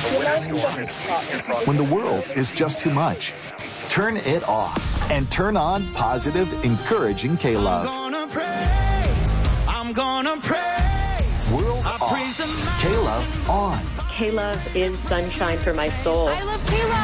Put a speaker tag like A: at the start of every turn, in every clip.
A: When the world is just too much, turn it off and turn on positive, encouraging K-Love.
B: I'm gonna praise.
A: World off. K-Love on.
C: K-Love is sunshine for my soul.
D: I love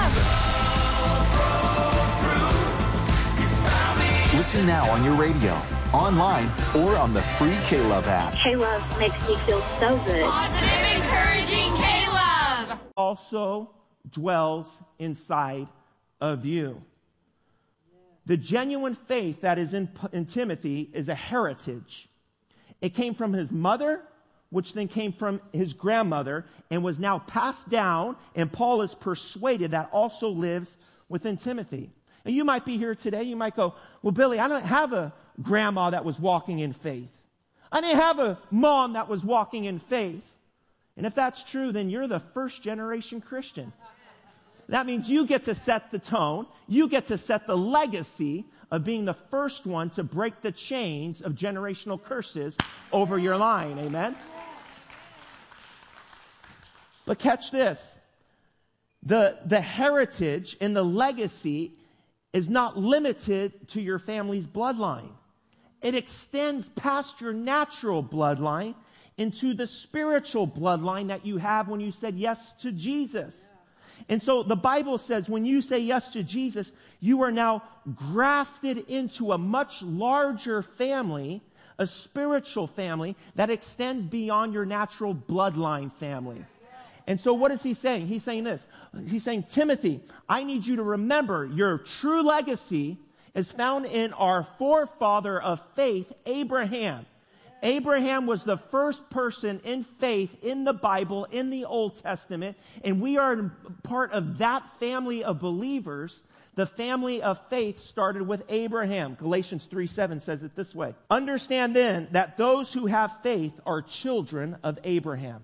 D: K-Love.
A: Listen now on your radio, online, or on the free K-Love app.
C: K-Love makes me feel so good.
D: Positive, encouraging K-Love.
E: Also dwells inside of you. The genuine faith that is in Timothy is a heritage. It came from his mother, which then came from his grandmother, and was now passed down, and Paul is persuaded that also lives within Timothy. And you might be here today, you might go, well, Billy, I don't have a grandma that was walking in faith. I didn't have a mom that was walking in faith. And if that's true, then you're the first generation Christian. That means you get to set the tone, you get to set the legacy of being the first one to break the chains of generational curses over your line. Amen? But catch this. The heritage and the legacy is not limited to your family's bloodline. It extends past your natural bloodline into the spiritual bloodline that you have when you said yes to Jesus. And so the Bible says when you say yes to Jesus, you are now grafted into a much larger family, a spiritual family that extends beyond your natural bloodline family. And so what is he saying? He's saying this. He's saying, Timothy, I need you to remember your true legacy is found in our forefather of faith, Abraham. Abraham was the first person in faith in the Bible, in the Old Testament, and we are part of that family of believers. The family of faith started with Abraham. Galatians 3:7 says it this way. Understand then that those who have faith are children of Abraham.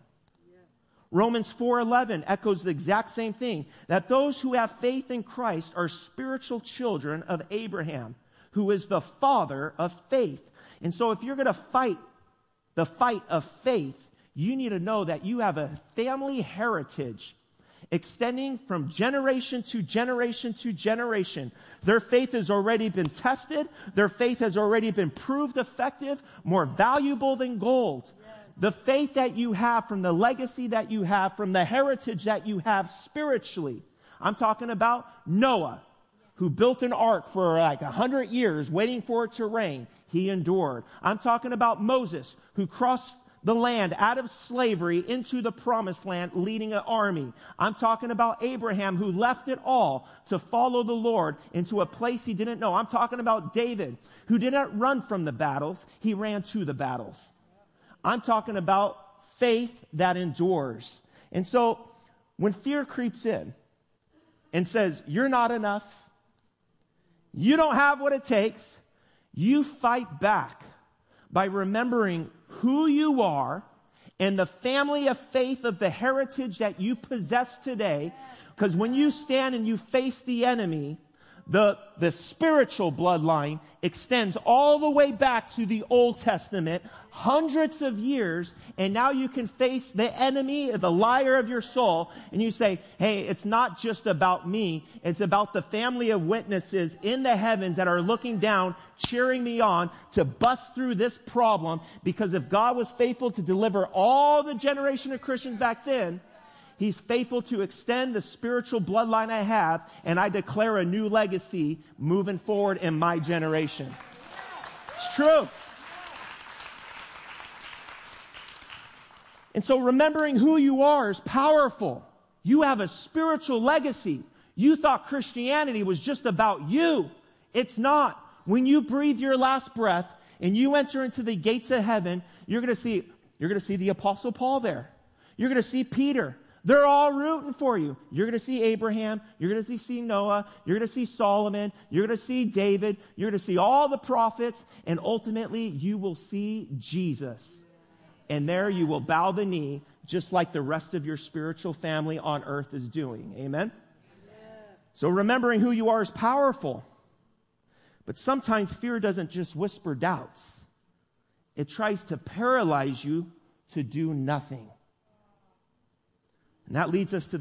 E: Romans 4:11 echoes the exact same thing, that those who have faith in Christ are spiritual children of Abraham, who is the father of faith. And so if you're going to fight the fight of faith, you need to know that you have a family heritage extending from generation to generation to generation. Their faith has already been tested. Their faith has already been proved effective, more valuable than gold. The faith that you have from the legacy that you have, from the heritage that you have spiritually. I'm talking about Noah, who built an ark for like 100 years waiting for it to rain. He endured. I'm talking about Moses, who crossed the land out of slavery into the promised land leading an army. I'm talking about Abraham, who left it all to follow the Lord into a place he didn't know. I'm talking about David, who didn't run from the battles. He ran to the battles. I'm talking about faith that endures. And so when fear creeps in and says, you're not enough, you don't have what it takes, you fight back by remembering who you are and the family of faith of the heritage that you possess today. Because when you stand and you face the enemy, the spiritual bloodline extends all the way back to the Old Testament, hundreds of years, and now you can face the enemy, the liar of your soul, and you say, hey, it's not just about me, it's about the family of witnesses in the heavens that are looking down, cheering me on to bust through this problem, because if God was faithful to deliver all the generation of Christians back then, He's faithful to extend the spiritual bloodline I have, and I declare a new legacy moving forward in my generation. It's true. And so remembering who you are is powerful. You have a spiritual legacy. You thought Christianity was just about you. It's not. When you breathe your last breath and you enter into the gates of heaven, you're going to see the Apostle Paul there. You're going to see Peter. They're all rooting for you. You're going to see Abraham. You're going to see Noah. You're going to see Solomon. You're going to see David. You're going to see all the prophets. And ultimately, you will see Jesus. And there you will bow the knee, just like the rest of your spiritual family on earth is doing. Amen? So remembering who you are is powerful. But sometimes fear doesn't just whisper doubts. It tries to paralyze you to do nothing. And that leads us to